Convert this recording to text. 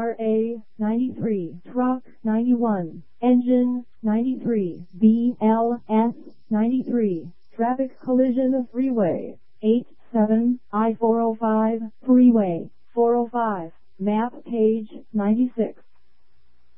RA 93, truck 91, engine 93, BLS 93, traffic collision freeway 87, I-405, freeway 405, map page 96.